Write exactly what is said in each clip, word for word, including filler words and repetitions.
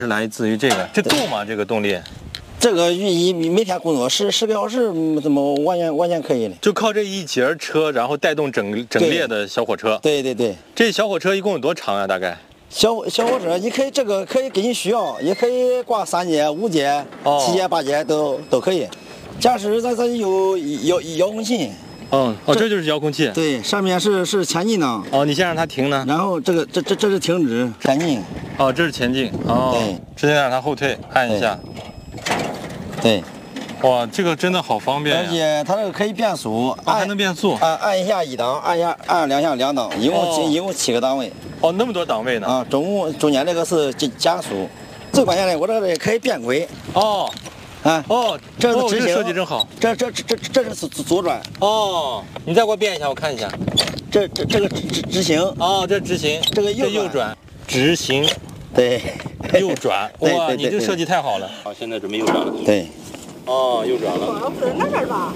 是来自于这个，这够吗？这个动力？ 这个一每天工作十十个小时，怎么完全完全可以的？ 就靠这一节车，然后带动整整列的小火车。 对对对。 这小火车一共有多长啊？大概？ 小小火车，你可以这个可以根据需要，也可以挂三节、五节、 哦、 七节、八节都都可以。驾驶咱咱有遥遥控器。 嗯，哦，这就是遥控器。 对，上面是是前进档。 哦，你先让它停呢。 然后这个这这这是停止前进。 哦，这是前进。哦， 对， 直接让它后退，按一下。 对。 哇，这个真的好方便呀！ 而且它这个可以变速， 啊，还能变速。 按按一下一档，按一下按两下两档，一共哦一共七个档位。 哦，那么多档位呢？ 啊，中中间这个是加速，最关键的我这个可以变轨。 哦。 啊哦， 这是直行， 这设计真好。 这这这这这是左左转。 哦，你再给我变一下，我看一下。 这这这个直直直行。 哦，这直行。 这个右右转。直行。 对。 右转。哇，你这设计太好了。好，现在准备右转了。 对。 哦，右转了。 那边吧。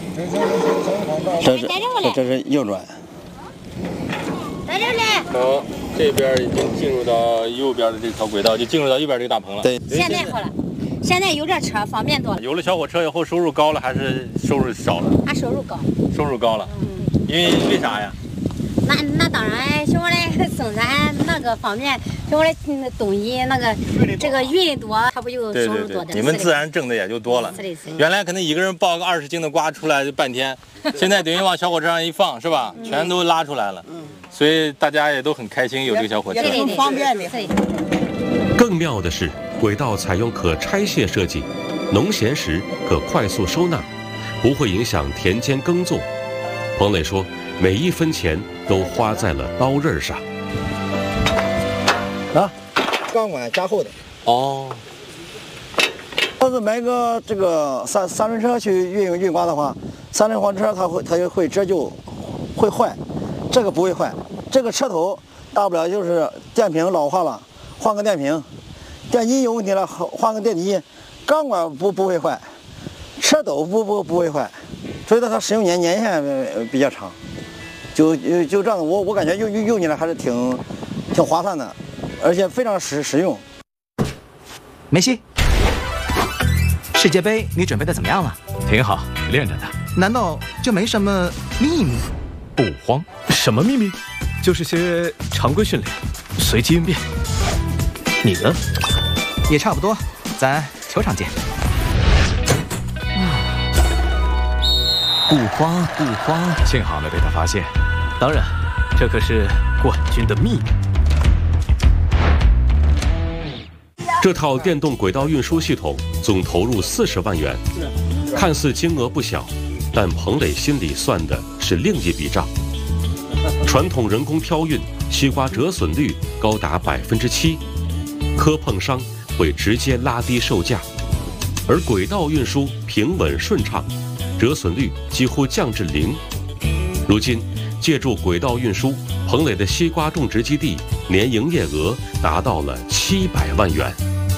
这是这这是右转。 在这里。 好，这边已经进入到右边的这条轨道，就进入到右边这个大棚了。 对。 现在好了。现在有这车方便多了。 有了小火车以后，收入高了还是收入少了？ 俺收入高。 收入高了。嗯。因为为啥呀？ 那那当然，像我嘞生产那个方面，像我嘞东西那个这个运多，它不就收入多点？ 你们自然挣的也就多了。 是的，是的。 原来可能一个人抱个二十斤的瓜出来就半天，现在等于往小火车上一放，是吧？全都拉出来了。嗯。所以大家也都很开心，有这个小火车。 对对，方便的。 更妙的是。轨道采用可拆卸设计，农闲时可快速收纳，不会影响田间耕作。彭磊说，每一分钱都花在了刀刃上。 啊，钢管加厚的。 哦。 要是买个这个三三轮车去运运瓜的话，三轮货车它会它就会折旧，会坏，这个不会坏。这个车头大不了就是电瓶老化了，换个电瓶。电机有问题了，换个电机，钢管不不会坏，车斗不不不会坏，所以它使用年年限比较长，就就就这样，我我感觉用用用起来还是挺挺划算的，而且非常实实用。 梅西，世界杯你准备的怎么样了？ 挺好，练着呢。 难道就没什么秘密？ 不慌，什么秘密？就是些常规训练，随机应变。你呢？ 也差不多，咱球场见。 不慌不慌，幸好没被他发现。当然，这可是冠军的秘密。 这套电动轨道运输系统总投入四十万元，看似金额不小，但彭磊心里算的是另一笔账。传统人工漂运，西瓜折损率高达百分之七，磕碰伤会直接拉低售价，而轨道运输平稳顺畅，折损率几乎降至零。如今，借助轨道运输，彭磊的西瓜种植基地年营业额达到了七百万元。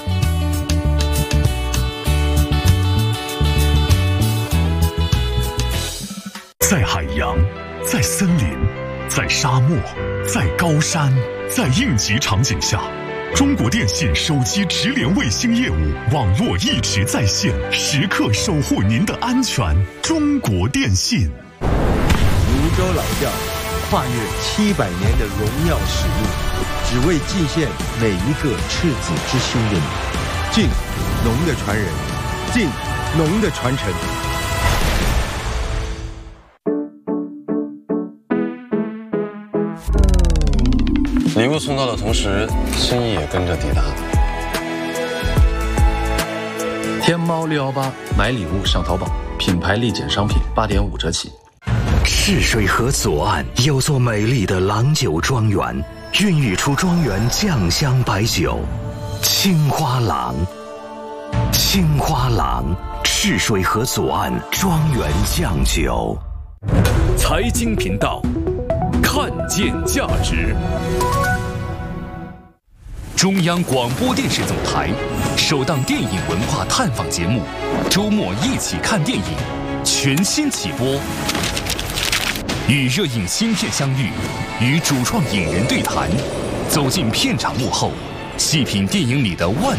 在海洋，在森林，在沙漠，在高山，在应急场景下，中国电信手机直连卫星业务网络一直在线，时刻守护您的安全。中国电信。 泸州老窖，跨越七百年的荣耀使命，只为祭献每一个赤子之心的你。敬农的传人，敬农的传承。 礼物送到的同时，心意也跟着抵达。 天猫六幺八买礼物上淘宝，品牌立减商品八点五折起。 赤水河左岸有座美丽的郎酒庄园，孕育出庄园酱香白酒，青花郎。青花郎，赤水河左岸庄园酱酒。 财经频道，看见价值。中央广播电视总台首档电影文化探访节目《周末一起看电影》全新起播，与热映新片相遇，与主创影人对谈，走进片场幕后， 细品电影里的万